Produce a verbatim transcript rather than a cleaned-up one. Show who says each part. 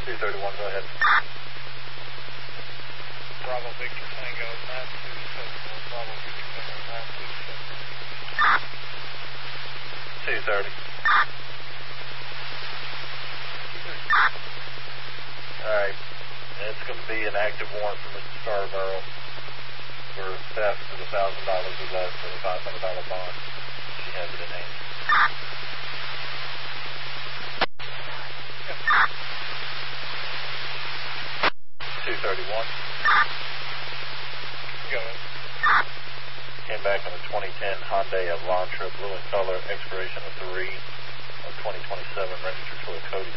Speaker 1: two thirty-one, go ahead.
Speaker 2: Bravo Victor Tango nine two seven one, Bravo Victor Tango nine two seven one.
Speaker 1: two thirty. Alright, it's going to be an active warrant for Mister Scarborough for theft of one thousand dollars or less with a five hundred dollars bond. She has it in hand. two thirty-one.
Speaker 2: Go ahead.
Speaker 1: Came back on a twenty ten Hyundai Elantra, blue in color, expiration of three of twenty twenty-seven, registered to a Cody